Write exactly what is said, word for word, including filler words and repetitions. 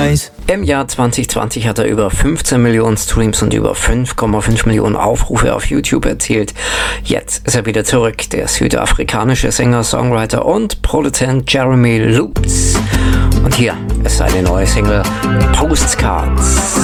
eyes. Im Jahr zwanzig zwanzig hat er über fünfzehn Millionen Streams und über fünf Komma fünf Millionen Aufrufe auf YouTube erzielt. Jetzt ist er wieder zurück, der südafrikanische Sänger, Songwriter und Produzent Jeremy Loops. Und hier ist seine neue Single Postcards.